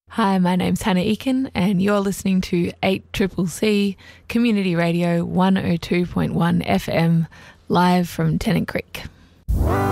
Hi, my name's Hannah Eakin and you're listening to 8CCC Community Radio 102.1 FM live from Tennant Creek.